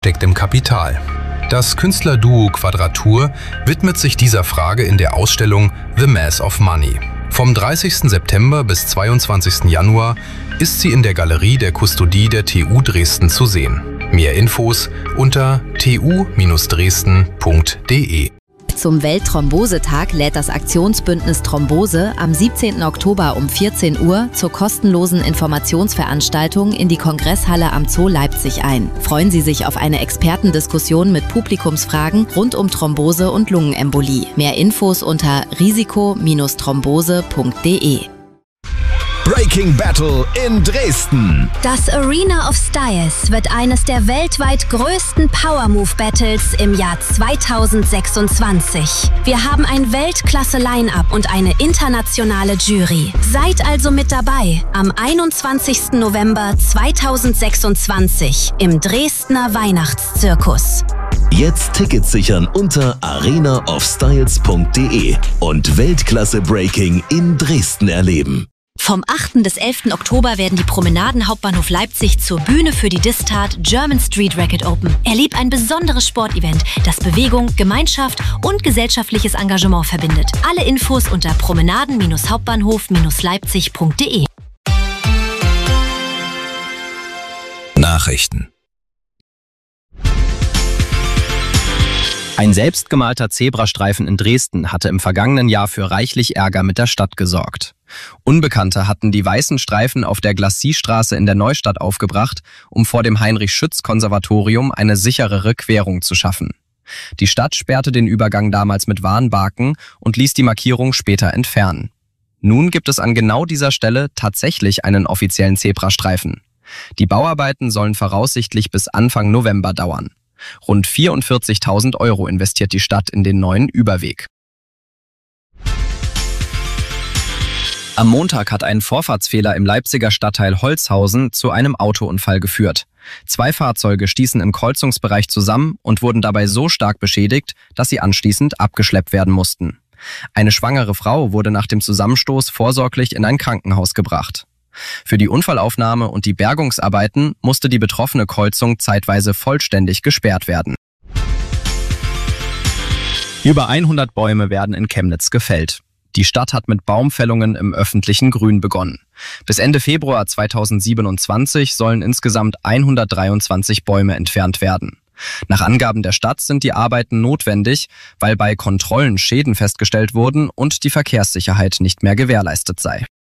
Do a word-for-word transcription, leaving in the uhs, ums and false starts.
steckt im Kapital. Das Künstlerduo Quadratur widmet sich dieser Frage in der Ausstellung The Mass of Money. Vom dreißigsten September bis zweiundzwanzigsten Januar ist sie in der Galerie der Kustodie der T U Dresden zu sehen. Mehr Infos unter t u Bindestrich dresden punkt d e. Zum Weltthrombosetag lädt das Aktionsbündnis Thrombose am siebzehnten Oktober um vierzehn Uhr zur kostenlosen Informationsveranstaltung in die Kongresshalle am Zoo Leipzig ein. Freuen Sie sich auf eine Expertendiskussion mit Publikumsfragen rund um Thrombose und Lungenembolie. Mehr Infos unter risiko Bindestrich thrombose punkt d e. Breaking Battle in Dresden. Das Arena of Styles wird eines der weltweit größten Power Move Battles im Jahr zweitausendsechsundzwanzig. Wir haben ein Weltklasse-Line-Up und eine internationale Jury. Seid also mit dabei am einundzwanzigsten November zweitausendsechsundzwanzig im Dresdner Weihnachtszirkus. Jetzt Tickets sichern unter arena of styles punkt d e und Weltklasse Breaking in Dresden erleben. Vom achten bis elften Oktober werden die Promenaden Hauptbahnhof Leipzig zur Bühne für die Distat German Street Racquet Open. Erlebt ein besonderes Sportevent, das Bewegung, Gemeinschaft und gesellschaftliches Engagement verbindet. Alle Infos unter promenaden Bindestrich hauptbahnhof Bindestrich leipzig punkt d e. Nachrichten. Ein selbstgemalter Zebrastreifen in Dresden hatte im vergangenen Jahr für reichlich Ärger mit der Stadt gesorgt. Unbekannte hatten die weißen Streifen auf der Glacis-Straße in der Neustadt aufgebracht, um vor dem Heinrich-Schütz-Konservatorium eine sicherere Querung zu schaffen. Die Stadt sperrte den Übergang damals mit Warnbarken und ließ die Markierung später entfernen. Nun gibt es an genau dieser Stelle tatsächlich einen offiziellen Zebrastreifen. Die Bauarbeiten sollen voraussichtlich bis Anfang November dauern. Rund vierundvierzigtausend Euro investiert die Stadt in den neuen Überweg. Am Montag hat ein Vorfahrtsfehler im Leipziger Stadtteil Holzhausen zu einem Autounfall geführt. Zwei Fahrzeuge stießen im Kreuzungsbereich zusammen und wurden dabei so stark beschädigt, dass sie anschließend abgeschleppt werden mussten. Eine schwangere Frau wurde nach dem Zusammenstoß vorsorglich in ein Krankenhaus gebracht. Für die Unfallaufnahme und die Bergungsarbeiten musste die betroffene Kreuzung zeitweise vollständig gesperrt werden. Über hundert Bäume werden in Chemnitz gefällt. Die Stadt hat mit Baumfällungen im öffentlichen Grün begonnen. Bis Ende Februar zweitausendsiebenundzwanzig sollen insgesamt hundertdreiundzwanzig Bäume entfernt werden. Nach Angaben der Stadt sind die Arbeiten notwendig, weil bei Kontrollen Schäden festgestellt wurden und die Verkehrssicherheit nicht mehr gewährleistet sei.